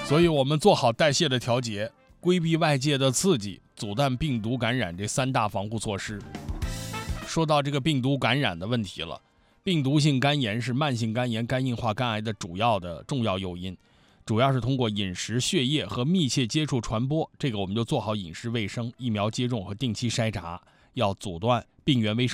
所以我们做好代谢的调节，规避外界的刺激，阻断病毒感染这3大防护措施。说到这个病毒感染的问题了，病毒性肝炎是慢性肝炎、肝硬化、肝癌的重要诱因，主要是通过饮食、血液和密切接触传播。这个我们就做好饮食卫生、疫苗接种和定期筛查，要阻断病原微生